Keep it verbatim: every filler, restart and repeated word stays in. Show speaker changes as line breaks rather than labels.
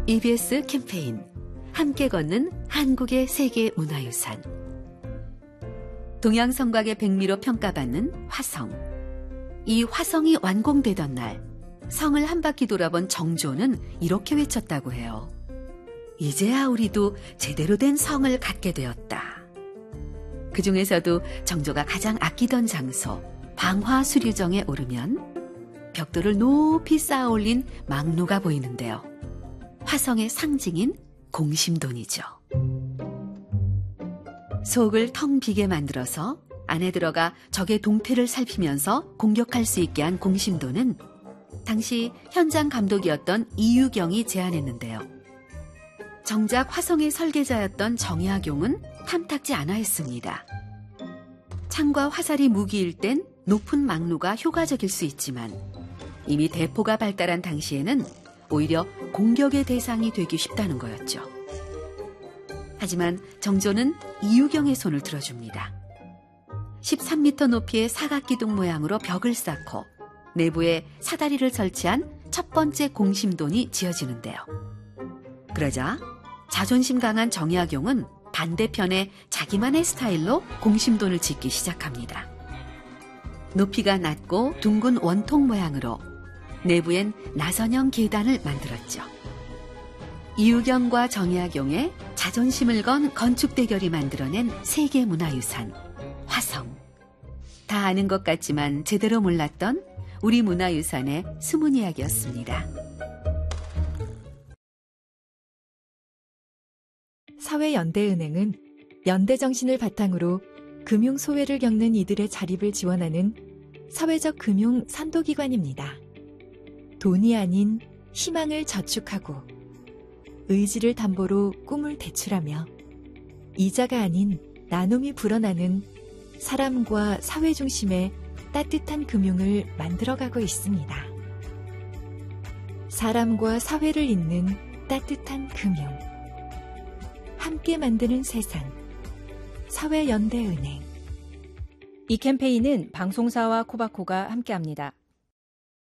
이비에스 캠페인 함께 걷는 한국의 세계 문화유산. 동양성곽의 백미로 평가받는 화성. 이 화성이 완공되던 날 성을 한 바퀴 돌아본 정조는 이렇게 외쳤다고 해요. 이제야 우리도 제대로 된 성을 갖게 되었다. 그 중에서도 정조가 가장 아끼던 장소 방화수류정에 오르면 벽돌을 높이 쌓아 올린 망루가 보이는데요. 화성의 상징인 공심돈이죠. 속을 텅 비게 만들어서 안에 들어가 적의 동태를 살피면서 공격할 수 있게 한 공심돈은 당시 현장 감독이었던 이유경이 제안했는데요. 정작 화성의 설계자였던 정약용은 탐탁지 않아 했습니다. 창과 화살이 무기일 땐 높은 망루가 효과적일 수 있지만 이미 대포가 발달한 당시에는 오히려 공격의 대상이 되기 쉽다는 거였죠. 하지만 정조는 이유경의 손을 들어줍니다. 십삼 미터 높이의 사각기둥 모양으로 벽을 쌓고 내부에 사다리를 설치한 첫 번째 공심돈이 지어지는데요. 그러자 자존심 강한 정약용은 반대편에 자기만의 스타일로 공심돈을 짓기 시작합니다. 높이가 낮고 둥근 원통 모양으로 내부엔 나선형 계단을 만들었죠. 이유경과 정약용의 자존심을 건 건축 대결이 만들어낸 세계문화유산 화성. 다 아는 것 같지만 제대로 몰랐던 우리 문화유산의 숨은 이야기였습니다.
사회연대은행은 연대 정신을 바탕으로 금융 소외를 겪는 이들의 자립을 지원하는 사회적 금융 선도기관입니다. 돈이 아닌 희망을 저축하고 의지를 담보로 꿈을 대출하며 이자가 아닌 나눔이 불어나는 사람과 사회 중심의 따뜻한 금융을 만들어가고 있습니다. 사람과 사회를 잇는 따뜻한 금융. 함께 만드는 세상. 사회연대은행.
이 캠페인은 방송사와 코바코가 함께합니다.